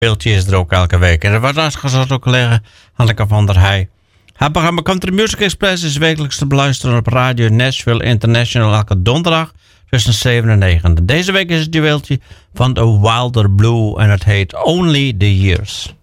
Beeldje is er ook elke week. En dat was gezorgd ook collega Hanneke van der Heij. Het programma Country Music Express is wekelijks te beluisteren op Radio Nashville International elke donderdag tussen 7 en 9. Deze week is het juweeltje van The Wilder Blue en het heet Only the Years.